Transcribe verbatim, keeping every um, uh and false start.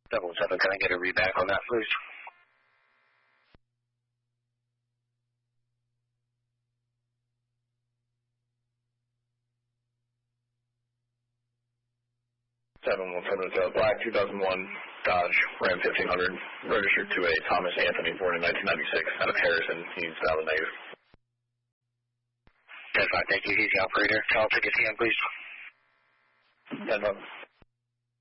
seven seven, can I get a read back on that, please? seven one seven, it's a black two thousand one Dodge Ram fifteen hundred, registered to a Thomas Anthony, born in nineteen ninety-six, out of Harrison. He's valid negative. ten five, thank you. He's the operator. Call ticket C M, please. ten five.